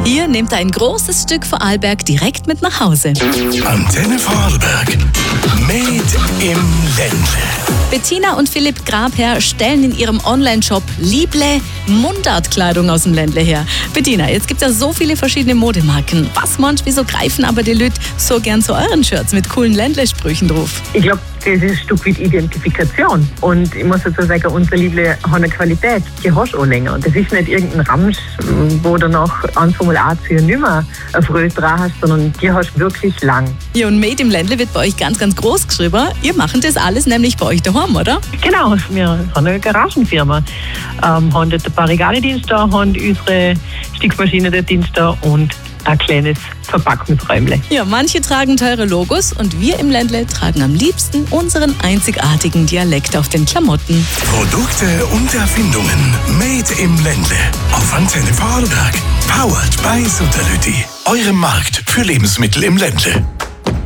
Ihr nehmt ein großes Stück Vorarlberg direkt mit nach Hause. Antenne Vorarlberg. Made im Ländle. Bettina und Philipp Grabherr stellen in ihrem Online-Shop Lieble Mundartkleidung aus dem Ländle her. Bettina, jetzt gibt es ja so viele verschiedene Modemarken. Was meinst du, wieso greifen aber die Leute so gern zu euren Shirts mit coolen Ländle-Sprüchen drauf? Ich glaube, das ist ein Stück weit Identifikation. Und ich muss dazu sagen, unsere Lieble hat eine Qualität, die hast du auch länger. Das ist nicht irgendein Ramsch, wo du nach ein, zwei Mal anziehen nicht mehr eine Freude dran hast, sondern die hast du wirklich lang. Ja, und Made im Ländle wird bei euch ganz, ganz groß geschrieben. Ihr macht das alles nämlich bei euch daheim, oder? Genau, wir haben eine Garagenfirma. Haben dort ein paar Regaledienste da, haben unsere Stickmaschine der Dienst da und ein kleines Verpackungsräumle. Ja, manche tragen teure Logos und wir im Ländle tragen am liebsten unseren einzigartigen Dialekt auf den Klamotten. Produkte und Erfindungen made im Ländle. Auf Antenne Vorarlberg. Powered by Sutterlütti. Eurem Markt für Lebensmittel im Ländle.